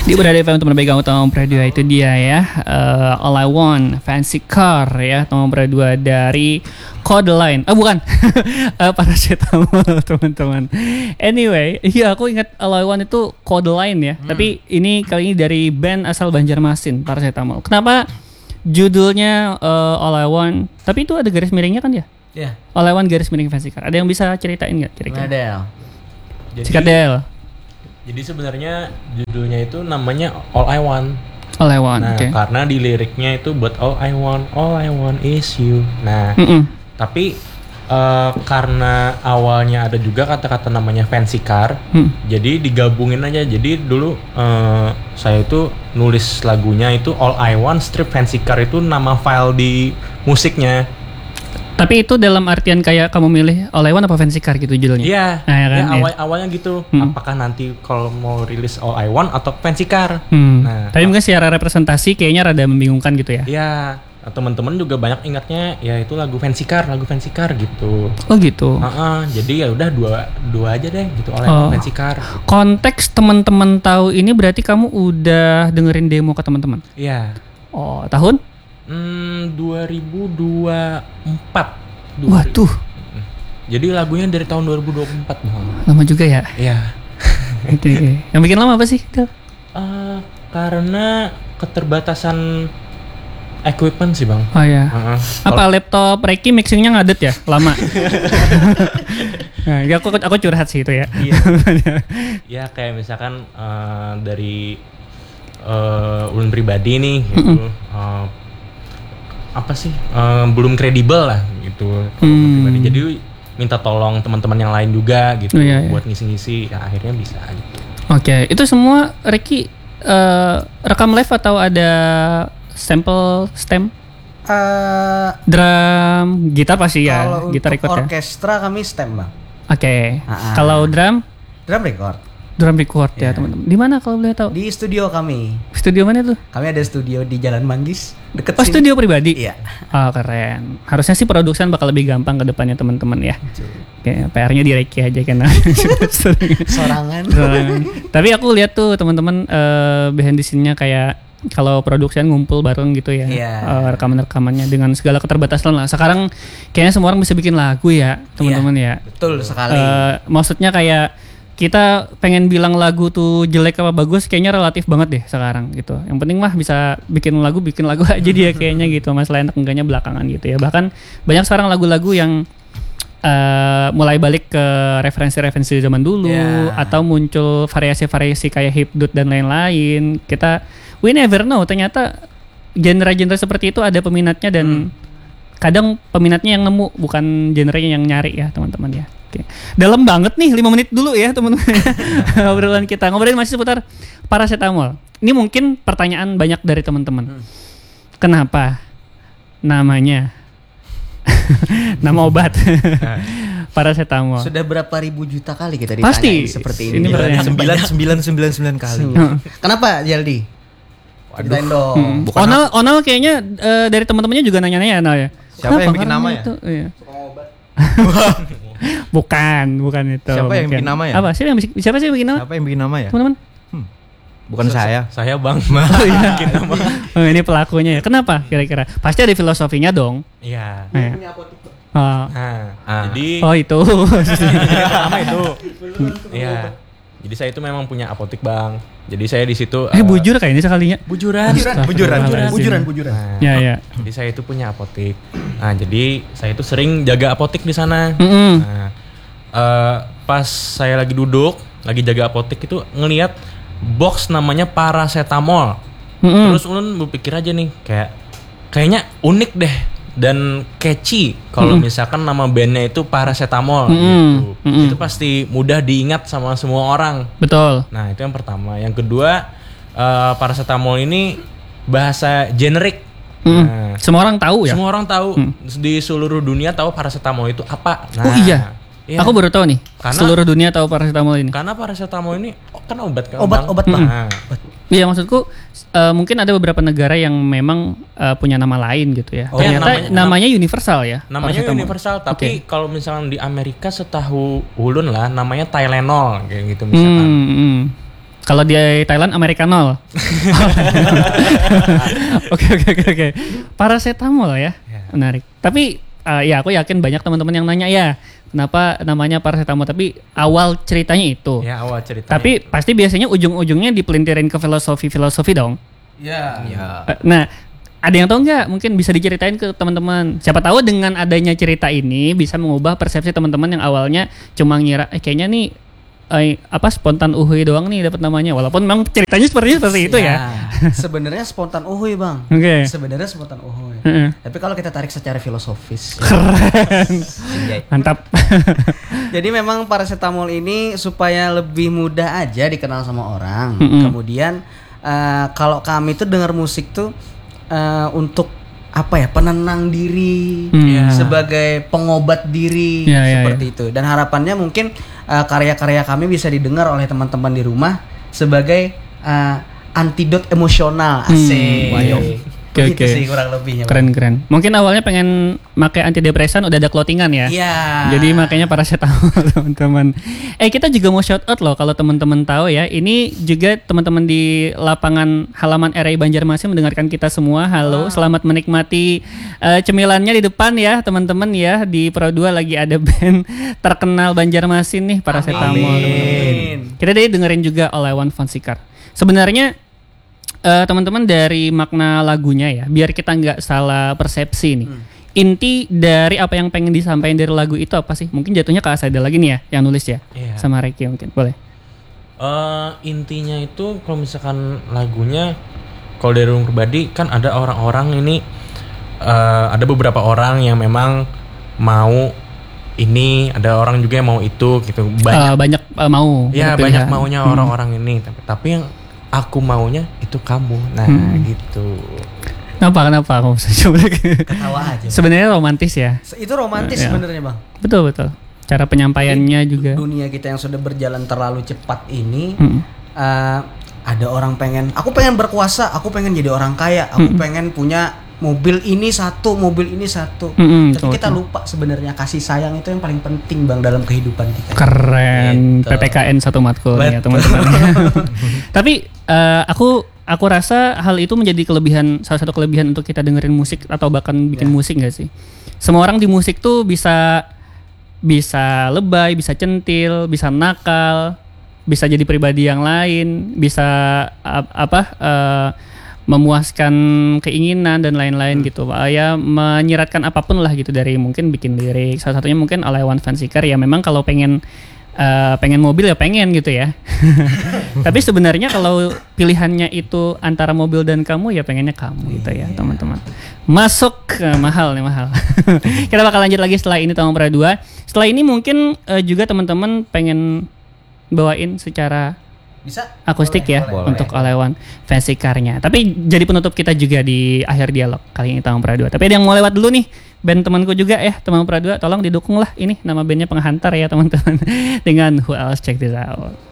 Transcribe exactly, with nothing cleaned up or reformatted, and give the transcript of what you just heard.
Di Berada F M untuk menerbitkan utama nomor dua itu dia ya, uh, All I Want, Fancy Car ya, nomor dua dari Codeline. Ah oh, bukan, uh, Paracetamol teman-teman. Anyway, iya aku ingat All I Want itu Codeline ya, hmm. tapi ini kali ini dari band asal Banjarmasin, Paracetamol. Kenapa judulnya uh, All I Want? Tapi itu ada garis miringnya kan ya? Iya. Yeah. All I Want garis miring Fancy Car. Ada yang bisa ceritain nggak kira-kira? Ada. Sikat Del. Jadi sebenarnya judulnya itu namanya All I Want. All I Want. Nah, okay. karena di liriknya itu buat All I Want, All I Want is you. Nah, Mm-mm. tapi uh, karena awalnya ada juga kata-kata namanya Fancy Car, mm. jadi digabungin aja. Jadi dulu uh, saya itu nulis lagunya itu All I Want Strip Fancy Car itu nama file di musiknya. Tapi itu dalam artian kayak kamu milih All I Want apa Fancy Car gitu judulnya? Iya, nah, ya kan? ya, awal, ya. awalnya gitu. Hmm. Apakah nanti kalau mau rilis All I Want atau Fancy Car? Hmm. Nah, tapi mungkin secara representasi kayaknya rada membingungkan gitu ya? Iya, teman-teman juga banyak ingatnya ya itu lagu Fancy Car, lagu Fancy Car gitu. Oh gitu. Uh-uh, jadi ya udah dua dua aja deh gitu All I Oh. Want Fancy Car. Gitu. Konteks teman-teman tahu ini berarti kamu udah dengerin demo ke teman-teman? Iya. Oh tahun? Hmm, dua ribu dua puluh empat. Waduh. Jadi lagunya dari tahun dua ribu dua puluh empat Bang. Lama juga ya? Iya. Oke, okay. Yang bikin lama apa sih? Uh, karena keterbatasan equipment sih Bang. Oh iya. Uh-uh. Apa Kalo... laptop Reiki mixingnya ngadet ya? Lama. Nah, aku aku curhat sih itu ya. Iya. Ya kayak misalkan uh, dari uh, ulun pribadi nih gitu. Uh, apa sih um, belum kredibel lah gitu hmm. jadi minta tolong teman-teman yang lain juga gitu oh, iya, iya. buat ngisi-ngisi ya akhirnya bisa gitu. Oke, okay. Itu semua Ricky uh, rekam live atau ada sample stem? Uh, drum, gitar pasti ya, gitar record ya. Kalau orkestra kami stem Bang. Oke. Okay. Uh-huh. Kalau drum? Drum record. Drum record yeah. ya teman-teman. Di mana kalau boleh tahu? Di studio kami. Studio mana tuh? Kami ada studio di Jalan Manggis deket oh, sini. Studio pribadi? Iya. Oh keren. Harusnya sih production bakal lebih gampang ke depannya teman-teman ya. Kayak P R-nya di Reiki aja kan. Sorangan. Sorangan. Tapi aku lihat tuh teman-teman uh, behind the scene-nya kayak kalau production ngumpul bareng gitu ya. Yeah. Uh, rekaman-rekamannya dengan segala keterbatasan lah. Sekarang kayaknya semua orang bisa bikin lagu ya, teman-teman yeah. ya. Betul sekali. Uh, maksudnya kayak kita pengen bilang lagu tuh jelek apa bagus kayaknya relatif banget deh sekarang gitu. Yang penting mah bisa bikin lagu bikin lagu aja dia kayaknya gitu. Masalah enak enggaknya belakangan gitu ya. Bahkan banyak sekarang lagu-lagu yang uh, mulai balik ke referensi-referensi zaman dulu yeah. atau muncul variasi-variasi kayak hipdut dan lain-lain. Kita we never know ternyata genre-genre seperti itu ada peminatnya dan hmm. kadang peminatnya yang nemu bukan genre-nya yang nyari ya teman-teman ya. Oke. Dalam banget nih lima menit dulu ya teman-teman. Obrolan kita ngobrolin masih seputar paracetamol. Ini mungkin pertanyaan banyak dari teman-teman. Hmm. Kenapa namanya nama obat paracetamol? Sudah berapa ribu juta kali kita ditanya pasti seperti ini. Ini sembilan sembilan sembilan sembilan kali. Kenapa Jaldi? Ceritain dong. Hmm. Onal Onal kayaknya uh, dari teman-temannya juga nanya-nanya Onal ya. Siapa yang bikin nama ya? Itu, iya. bukan, bukan itu. Siapa bukan. yang bikin nama ya? Apa? Siapa yang siapa sih yang bikin nama? Siapa yang bikin nama ya? Teman-teman? Hmm. Bukan S- saya. Saya Bang. Oh, iya. bikin nama. Oh, ini pelakunya ya. Kenapa kira-kira? Pasti ada filosofinya dong. Iya. Eh. Oh. Nah, ah. Jadi Oh, itu. nama itu. Iya. Jadi saya itu memang punya apotek Bang. Jadi saya di situ Eh uh, bujur kayak ini sekalinya. Bujuran, bujuran, bujuran, bujuran, bujuran, bujuran. Nah, ya, ya. Jadi saya itu punya apotek. Nah, jadi saya itu sering jaga apotek di sana. Mm-hmm. Nah, uh, pas saya lagi duduk, lagi jaga apotek itu ngelihat box namanya paracetamol. Mm-hmm. Terus ulun berpikir aja nih, kayak kayaknya unik deh dan catchy kalau mm-hmm. misalkan nama bandnya itu paracetamol mm-hmm. gitu. Mm-hmm. Itu pasti mudah diingat sama semua orang. Betul. Nah, itu yang pertama. Yang kedua, uh, paracetamol ini bahasa generik. Mm-hmm. Nah, semua orang tahu ya? Semua orang tahu. Mm. Di seluruh dunia tahu paracetamol itu apa. Nah, oh iya. Iya. Aku baru tahu nih. Karena, seluruh dunia tahu paracetamol ini. Karena paracetamol ini kan obat kan. Obat-obat Bang. Nah. Iya, maksudku uh, mungkin ada beberapa negara yang memang uh, punya nama lain gitu ya. Oh, ternyata namanya, namanya universal ya. Namanya universal, tapi okay. kalau misalnya di Amerika setahu ulun lah namanya Tylenol kayak gitu misalkan. Hmm, hmm. Kalau di Thailand Amerikanol. Oke oke oke oke. Paracetamol ya. Menarik. Tapi uh, ya aku yakin banyak teman-teman yang nanya ya, kenapa namanya paracetamol, tapi awal ceritanya itu. Ya, awal ceritanya. Tapi itu. pasti biasanya ujung-ujungnya dipelintirin ke filosofi-filosofi dong. Ya. Ya. Uh, Nah, ada yang tahu nggak? Mungkin bisa diceritain ke teman-teman. Siapa tahu dengan adanya cerita ini bisa mengubah persepsi teman-teman yang awalnya cuma ngira, eh kayaknya nih eh, apa spontan uhui doang nih dapat namanya. Walaupun memang ceritanya seperti seperti itu ya. Sebenarnya spontan uhuy bang. Oke. Sebenarnya spontan uhuy. Heeh. Tapi kalau kita tarik secara filosofis. Mantap. Jadi memang paracetamol ini supaya lebih mudah aja dikenal sama orang. Mm-mm. Kemudian eh, kalau kami tuh dengar musik tuh eh, untuk apa ya, penenang diri, Hmm. Ya. sebagai pengobat diri, Ya, ya, seperti itu. Dan harapannya mungkin eh, karya-karya kami bisa didengar oleh teman-teman di rumah sebagai eh, antidot emosional. Asik. Hmm. Oke, Begitu oke. sih kurang lebihnya. Bang. Keren-keren. Mungkin awalnya pengen pakai antidepresan udah ada clothingan ya. Iya. Jadi makanya paracetamol teman-teman. Eh kita juga mau shout out loh kalau teman-teman tahu ya. Ini juga teman-teman di lapangan halaman R I Banjarmasin mendengarkan kita semua. Halo, selamat menikmati eh, cemilannya di depan ya teman-teman ya. Di Pro dua lagi ada band terkenal Banjarmasin nih, paracetamol. Amin. teman-teman. Kita tadi dengerin juga All I Want Fansikar. Sebenarnya eh, teman-teman dari makna lagunya ya, biar kita nggak salah persepsi nih. Hmm. Inti dari apa yang pengen disampaikan dari lagu itu apa sih? Mungkin jatuhnya ke Asada lagi nih ya, yang nulis ya, Iya. sama Reiki mungkin, boleh. Eh, intinya itu kalau misalkan lagunya, kalau dari Rung pribadi kan ada orang-orang ini, eh, ada beberapa orang yang memang mau ini, ada orang juga yang mau itu gitu. Banyak, Eh, banyak eh, mau. ya banyak banyak pilihan. maunya Hmm. orang-orang ini. Tapi, tapi yang aku maunya itu kamu. Nah Hmm. gitu. Kenapa kenapa aku bisa coba? Ketawa aja. Sebenarnya romantis ya. Se- Itu romantis Ya. sebenarnya bang. Betul betul. Cara penyampaiannya Di juga. Dunia kita yang sudah berjalan terlalu cepat ini, Hmm. eh, ada orang pengen, aku pengen berkuasa, aku pengen jadi orang kaya, aku Mm-mm. pengen punya mobil ini satu, mobil ini satu. Mm-mm, Tapi betul, kita betul. lupa sebenarnya kasih sayang itu yang paling penting bang dalam kehidupan kita. Keren. Gitu. P P K N satu matkul ya Betul. teman-teman. Tapi eh, aku aku rasa hal itu menjadi kelebihan, salah satu kelebihan untuk kita dengerin musik atau bahkan bikin Ya. musik nggak sih? Semua orang di musik tuh bisa bisa lebay, bisa centil, bisa nakal, bisa jadi pribadi yang lain, bisa ap- apa eh, memuaskan keinginan dan lain-lain gitu. Pak. Ya menyiratkan apapun lah gitu, dari mungkin bikin lirik. Salah satunya mungkin All I Want Fansikar ya, memang kalau pengen eh, pengen mobil ya pengen gitu ya. Tapi sebenarnya kalau pilihannya itu antara mobil dan kamu ya pengennya kamu gitu ya teman-teman. Masuk ke mahal nih mahal. Kita bakal lanjut lagi setelah ini Tawang Pra dua. Setelah ini mungkin eh, juga teman-teman pengen bawain secara Bisa? akustik Boleh, ya boleh. untuk All I Want Fansikarnya. Tapi jadi penutup kita juga di akhir dialog kali ini Tawang Pra dua. Tapi ada yang mau lewat dulu nih, band temanku juga ya, Tawang Pra dua, tolong didukung lah ini nama bandnya Penghantar ya teman-teman dengan Who Else Check This Out.